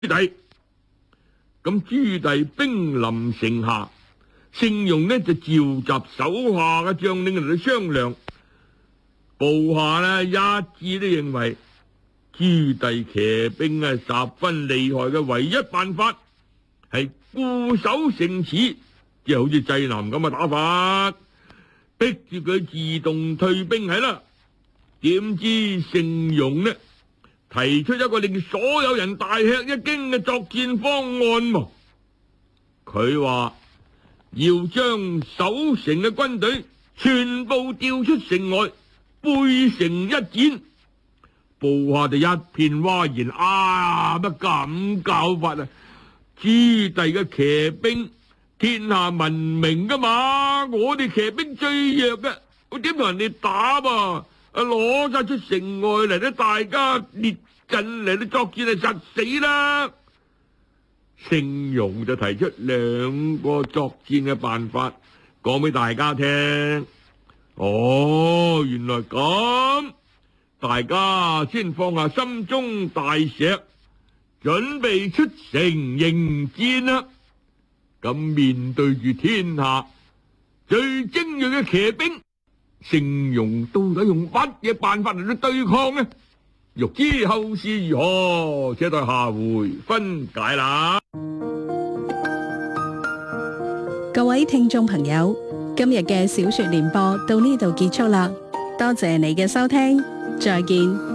帝。咁朱棣兵臨城下，聖容呢就召集手下嘅將領嚟到商量，部下呢一致都認為朱棣騎兵十分厲害嘅唯一辦法係固守城池，即係好似濟南咁嘅打法，逼住佢自動退兵係啦。點知聖容呢提出一個令所有人大吃一驚嘅作戰方案，佢話要將守城嘅軍隊全部調出城外，背城一戰。部下就一片嘩然，乜咁搞法啊？朱棣嘅騎兵天下聞名噶嘛，我哋騎兵最弱嘅，我點同人哋打噃？攞晒出城外嚟咧，大家列陣嚟咧作戰，係實死啦！聖容就提出兩個作戰嘅辦法，講俾大家聽。原來咁，大家先放下心中大石，準備出城迎戰啦。咁面對住天下最精銳嘅騎兵，聖容到底用乜嘢辦法嚟到對抗呢？欲知後事如何，且待下回分解啦。 各位聽眾朋友，今日嘅小說聯播到呢度結束啦，多謝你嘅收聽，再見。